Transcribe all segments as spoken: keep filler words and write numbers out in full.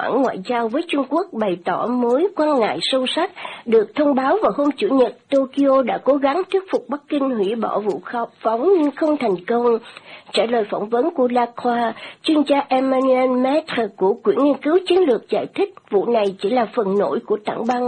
khoản ngoại giao với Trung Quốc bày tỏ mối quan ngại sâu sắc. Được thông báo vào hôm Chủ nhật, Tokyo đã cố gắng thuyết phục Bắc Kinh hủy bỏ vụ phóng nhưng không thành công. Trả lời phỏng vấn của La Croix, chuyên gia Emmanuel Maître của Quỹ nghiên cứu chiến lược giải thích vụ này chỉ là phần nổi của tảng băng.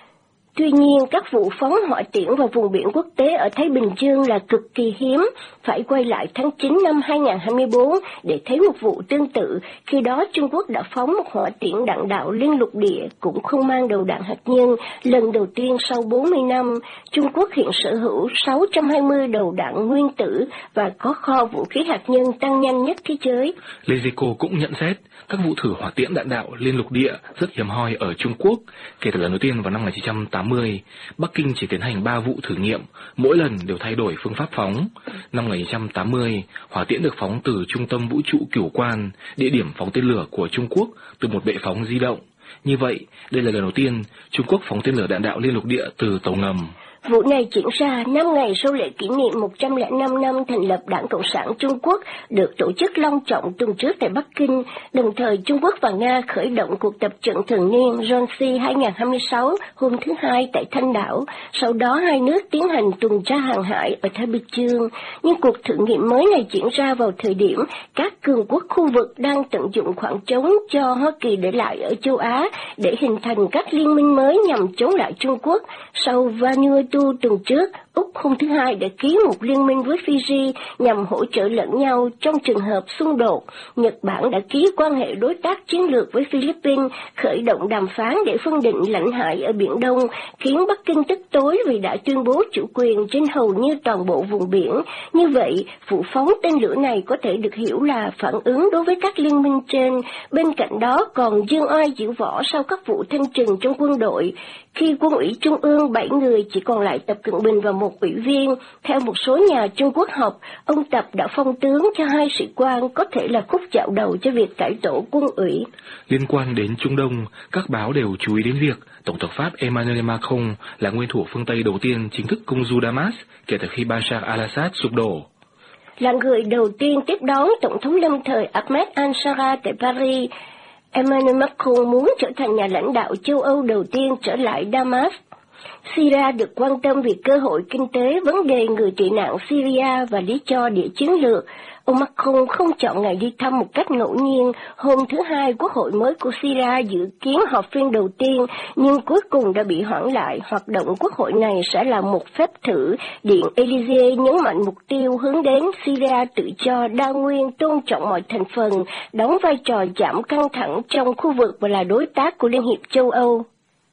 Tuy nhiên, các vụ phóng hỏa tiễn vào vùng biển quốc tế ở Thái Bình Dương là cực kỳ hiếm, phải quay lại tháng chín năm hai nghìn không trăm hai mươi tư để thấy một vụ tương tự. Khi đó, Trung Quốc đã phóng một hỏa tiễn đạn đạo liên lục địa, cũng không mang đầu đạn hạt nhân, lần đầu tiên sau bốn mươi năm. Trung Quốc hiện sở hữu sáu trăm hai mươi đầu đạn nguyên tử và có kho vũ khí hạt nhân tăng nhanh nhất thế giới. Lezico cũng nhận xét, các vụ thử hỏa tiễn đạn đạo liên lục địa rất hiếm hoi ở Trung Quốc. Kể từ lần đầu tiên vào năm một nghìn chín trăm tám mươi, Bắc Kinh chỉ tiến hành ba vụ thử nghiệm, mỗi lần đều thay đổi phương pháp phóng. Năm một nghìn chín trăm tám mươi, hỏa tiễn được phóng từ trung tâm vũ trụ Cửu Quan, địa điểm phóng tên lửa của Trung Quốc, từ một bệ phóng di động. Như vậy, đây là lần đầu tiên Trung Quốc phóng tên lửa đạn đạo liên lục địa từ tàu ngầm. Vụ này diễn ra năm ngày sau lễ kỷ niệm một trăm lẻ năm năm thành lập Đảng Cộng sản Trung Quốc, được tổ chức long trọng tuần trước tại Bắc Kinh. Đồng thời, Trung Quốc và Nga khởi động cuộc tập trận thường niên Zhongsy hai nghìn không trăm hai mươi sáu hôm thứ Hai tại Thanh Đảo. Sau đó, hai nước tiến hành tuần tra hàng hải ở Thái Bình Dương. Nhưng cuộc thử nghiệm mới này diễn ra vào thời điểm các cường quốc khu vực đang tận dụng khoảng trống cho Hoa Kỳ để lại ở châu Á để hình thành các liên minh mới nhằm chống lại Trung Quốc. Sau Vanuatu tuần trước, Úc hôm thứ Hai đã ký một liên minh với Fiji nhằm hỗ trợ lẫn nhau trong trường hợp xung đột. Nhật Bản đã ký quan hệ đối tác chiến lược với Philippines, khởi động đàm phán để phân định lãnh hải ở Biển Đông, khiến Bắc Kinh tức tối vì đã tuyên bố chủ quyền trên hầu như toàn bộ vùng biển. Như vậy, vụ phóng tên lửa này có thể được hiểu là phản ứng đối với các liên minh trên. Bên cạnh đó còn giương oai diễu võ sau các vụ thanh trừng trong quân đội. Khi quân ủy Trung ương bảy người chỉ còn lại Tập Cận Bình và một ủy viên, theo một số nhà Trung Quốc học, ông Tập đã phong tướng cho hai sĩ quan có thể là khúc dạo đầu cho việc cải tổ quân ủy. Liên quan đến Trung Đông, các báo đều chú ý đến việc Tổng thống Pháp Emmanuel Macron là nguyên thủ phương Tây đầu tiên chính thức công du Damas kể từ khi Bashar al-Assad sụp đổ. Là người đầu tiên tiếp đón Tổng thống lâm thời Ahmed al-Shara tại Paris, Emmanuel Macron muốn trở thành nhà lãnh đạo châu Âu đầu tiên trở lại Damas. Syria được quan tâm vì cơ hội kinh tế, vấn đề người tị nạn Syria và lý do địa chiến lược. Ông Macron không chọn ngày đi thăm một cách ngẫu nhiên. Hôm thứ Hai, Quốc hội mới của Syria dự kiến họp phiên đầu tiên, nhưng cuối cùng đã bị hoãn lại. Hoạt động Quốc hội này sẽ là một phép thử. Điện Élysée nhấn mạnh mục tiêu hướng đến Syria tự do, đa nguyên, tôn trọng mọi thành phần, đóng vai trò giảm căng thẳng trong khu vực và là đối tác của Liên hiệp châu Âu.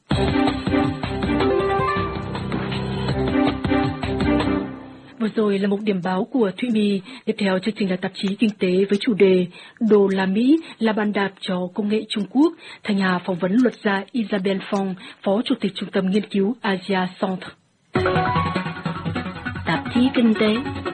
Vừa rồi là một điểm báo của Thụy My. Tiếp theo chương trình là tạp chí Kinh tế với chủ đề Đô la Mỹ là bàn đạp cho công nghệ Trung Quốc. Thanh Hà phỏng vấn luật gia Isabelle Phong, Phó Chủ tịch Trung tâm Nghiên cứu Asia Centre. Tạp chí Kinh tế.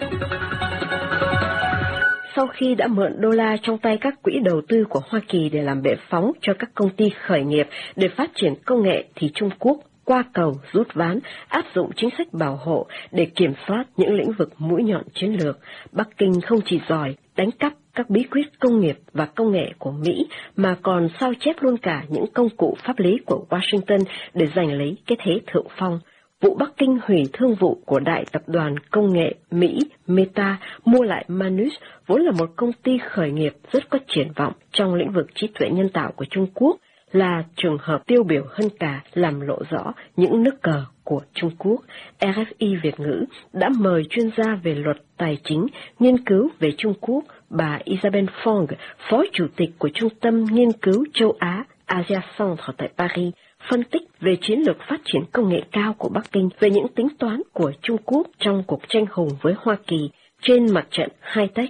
Sau khi đã mượn đô la trong tay các quỹ đầu tư của Hoa Kỳ để làm bệ phóng cho các công ty khởi nghiệp để phát triển công nghệ, thì Trung Quốc qua cầu rút ván, áp dụng chính sách bảo hộ để kiểm soát những lĩnh vực mũi nhọn chiến lược. Bắc Kinh không chỉ giỏi đánh cắp các bí quyết công nghiệp và công nghệ của Mỹ, mà còn sao chép luôn cả những công cụ pháp lý của Washington để giành lấy cái thế thượng phong. Vụ Bắc Kinh hủy thương vụ của đại tập đoàn công nghệ Mỹ Meta mua lại Manus, vốn là một công ty khởi nghiệp rất có triển vọng trong lĩnh vực trí tuệ nhân tạo của Trung Quốc, là trường hợp tiêu biểu hơn cả làm lộ rõ những nước cờ của Trung Quốc. rờ ép i Việt ngữ đã mời chuyên gia về luật tài chính nghiên cứu về Trung Quốc, bà Isabelle Phong, Phó Chủ tịch của Trung tâm Nghiên cứu châu Á Asia Centre tại Paris, phân tích về chiến lược phát triển công nghệ cao của Bắc Kinh, về những tính toán của Trung Quốc trong cuộc tranh hùng với Hoa Kỳ trên mặt trận high-tech.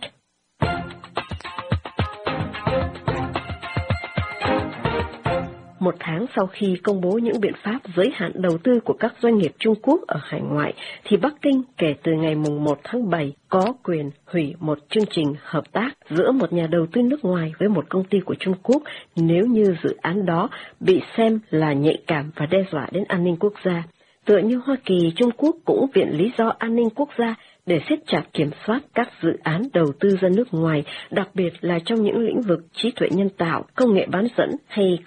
Một tháng sau khi công bố những biện pháp giới hạn đầu tư của các doanh nghiệp Trung Quốc ở hải ngoại, thì Bắc Kinh kể từ ngày mùng một tháng bảy có quyền hủy một chương trình hợp tác giữa một nhà đầu tư nước ngoài với một công ty của Trung Quốc nếu như dự án đó bị xem là nhạy cảm và đe dọa đến an ninh quốc gia. Tựa như Hoa Kỳ, Trung Quốc cũng viện lý do an ninh quốc gia để siết chặt kiểm soát các dự án đầu tư ra nước ngoài, đặc biệt là trong những lĩnh vực trí tuệ nhân tạo, công nghệ bán dẫn hay